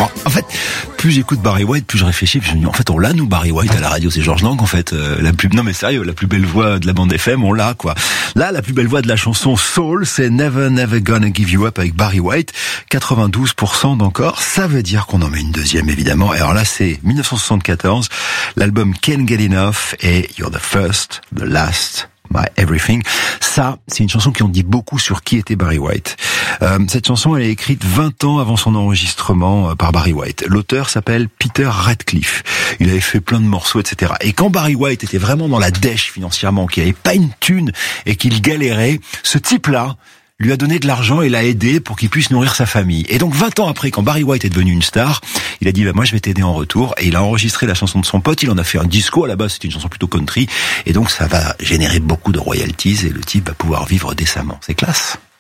Bon, en fait, plus j'écoute Barry White, plus je réfléchis, puis je me dis, en fait, on l'a, nous, Barry White, à la radio, c'est Georges Lang, en fait, non mais sérieux, la plus belle voix de la bande FM, on l'a, quoi. Là, la plus belle voix de la chanson Soul, c'est Never Never Gonna Give You Up avec Barry White, 92% d'encore, ça veut dire qu'on en met une deuxième, évidemment. Alors là, c'est 1974, l'album Can't Get Enough et You're the First, the Last, My Everything. Ça, c'est une chanson qui en dit beaucoup sur qui était Barry White. Cette chanson, elle est écrite 20 ans avant son enregistrement par Barry White. L'auteur s'appelle Peter Radcliffe. Il avait fait plein de morceaux, etc. Et quand Barry White était vraiment dans la dèche financièrement, qu'il avait pas une thune et qu'il galérait, ce type-là lui a donné de l'argent et l'a aidé pour qu'il puisse nourrir sa famille. Et donc 20 ans après, quand Barry White est devenu une star, il a dit moi je vais t'aider en retour, et il a enregistré la chanson de son pote, il en a fait un disco. À la base c'était une chanson plutôt country, et donc ça va générer beaucoup de royalties et le type va pouvoir vivre décemment. C'est classe.